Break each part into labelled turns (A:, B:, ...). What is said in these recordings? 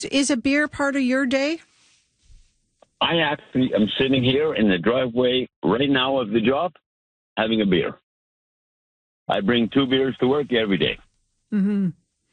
A: Is a beer part of your day?
B: I actually am sitting here in the driveway right now of the job having a beer. I bring 2 beers to work every day.
A: Mm-hmm.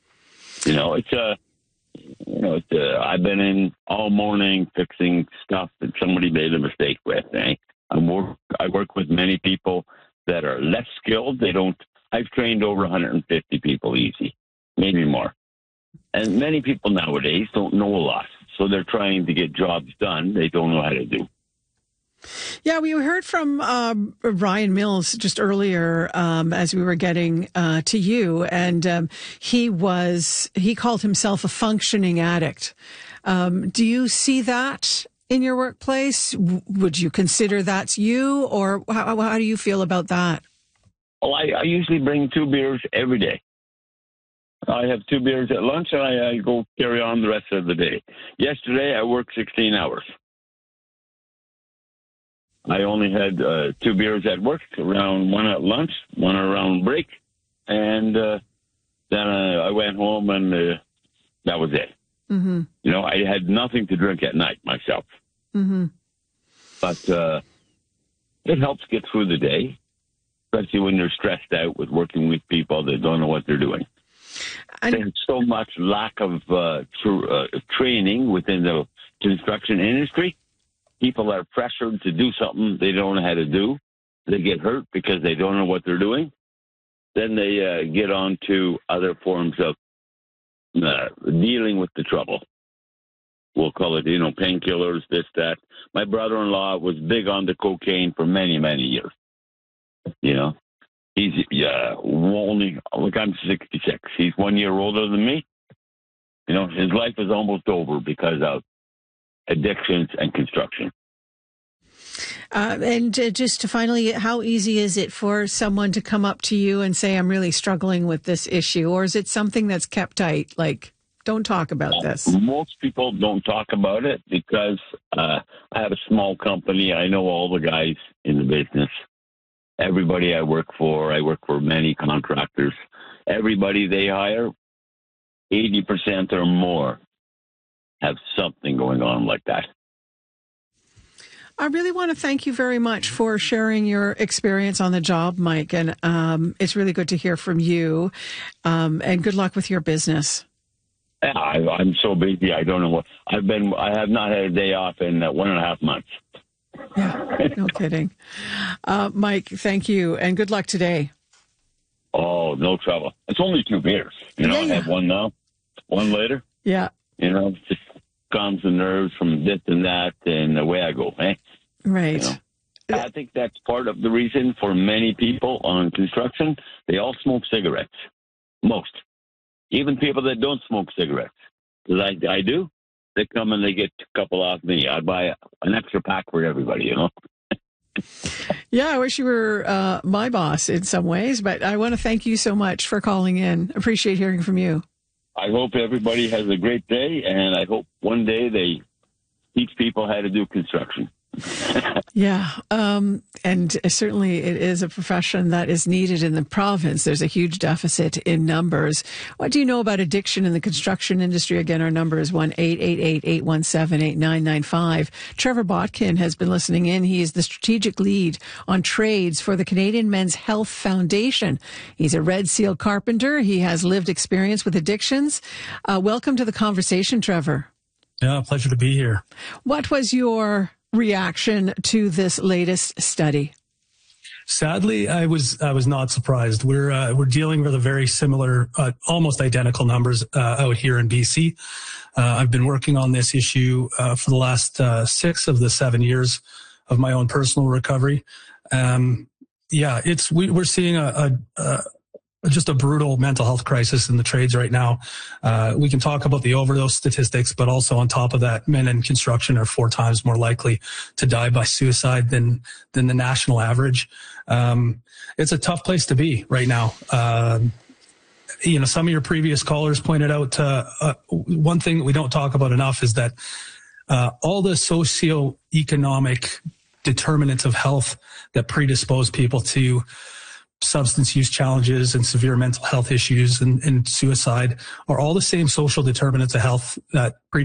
B: I've been in all morning fixing stuff that somebody made a mistake with. I work with many people that are less skilled. I've trained over 150 people easy, maybe more. And many people nowadays don't know a lot. So they're trying to get jobs done they don't know how to do.
A: Yeah, we heard from Ryan Mills just earlier as we were getting to you, and he called himself a functioning addict. Do you see that in your workplace? Would you consider that's you, or how do you feel about that?
B: Well, I usually bring 2 beers every day. I have 2 beers at lunch, and I go carry on the rest of the day. Yesterday, I worked 16 hours. I only had 2 beers at work, one at lunch, one around break, and then I went home, and that was it.
A: Mm-hmm.
B: I had nothing to drink at night myself.
A: Mm-hmm.
B: But it helps get through the day, especially when you're stressed out with working with people that don't know what they're doing. There's so much lack of training within the construction industry. People are pressured to do something they don't know how to do. They get hurt because they don't know what they're doing. Then they get on to other forms of dealing with the trouble. We'll call it, painkillers, this, that. My brother-in-law was big on the cocaine for many, many years. He's I'm 66. He's 1 year older than me. His life is almost over because of addictions and construction.
A: And just to finally, how easy is it for someone to come up to you and say, I'm really struggling with this issue? Or is it something that's kept tight? Like, don't talk about this.
B: Most people don't talk about it because I have a small company. I know all the guys in the business. Everybody I work for many contractors. Everybody they hire, 80% or more have something going on like that.
A: I really want to thank you very much for sharing your experience on the job, Mike. And it's really good to hear from you. And good luck with your business.
B: Yeah, I'm so busy. I don't know what I have not had a day off in 1.5 months.
A: Yeah, no kidding. Mike, thank you, and good luck today.
B: Oh, no trouble. It's only 2 beers. I have one now, one later.
A: Yeah.
B: Just calms the nerves from this and that, and away I go.
A: Right.
B: I think that's part of the reason for many people on construction. They all smoke cigarettes. Most. Even people that don't smoke cigarettes. Because I do. They come and they get a couple off me. I buy an extra pack for everybody,
A: Yeah, I wish you were my boss in some ways, but I want to thank you so much for calling in. Appreciate hearing from you.
B: I hope everybody has a great day, and I hope one day they teach people how to do construction.
A: Yeah. And certainly it is a profession that is needed in the province. There's a huge deficit in numbers. What do you know about addiction in the construction industry? Again, our number is 1-888-817-8995. Trevor Botkin has been listening in. He is the strategic lead on trades for the Canadian Men's Health Foundation. He's a Red Seal carpenter. He has lived experience with addictions. Welcome to the conversation, Trevor.
C: Yeah, pleasure to be here.
A: What was your reaction to this latest study?
C: Sadly, I was not surprised. We're dealing with a very similar, almost identical numbers out here in BC. I've been working on this issue for the last 6 of the 7 years of my own personal recovery. We're seeing just a brutal mental health crisis in the trades right now. We can talk about the overdose statistics, but also on top of that, men in construction are 4 times more likely to die by suicide than the national average. It's a tough place to be right now. Some of your previous callers pointed out one thing that we don't talk about enough is that all the socioeconomic determinants of health that predispose people to substance use challenges and severe mental health issues and suicide are all the same social determinants of health that